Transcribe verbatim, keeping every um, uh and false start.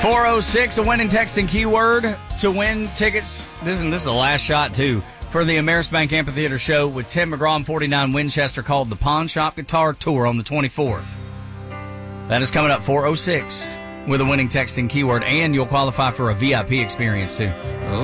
four oh six, a winning text and keyword to win tickets. This, and this is the last shot, too, for the Ameris Bank Amphitheater show with Tim McGraw and forty-nine Winchester called the Pawn Shop Guitar Tour on the twenty-fourth. That is coming up four oh six with a winning text and keyword, and you'll qualify for a V I P experience, too.